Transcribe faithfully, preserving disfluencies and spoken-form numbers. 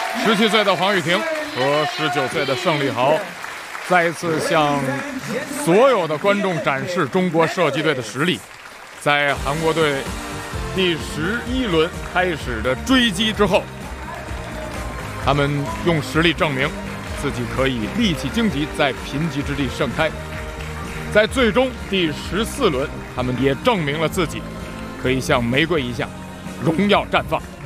十七岁的黄玉婷和十九岁的盛丽豪，再一次向所有的观众展示中国射击队的实力。在韩国队第十一轮开始的追击之后，他们用实力证明自己可以利起荆棘，在贫瘠之地盛开。在最终第十四轮，他们也证明了自己可以像玫瑰一样荣耀绽放。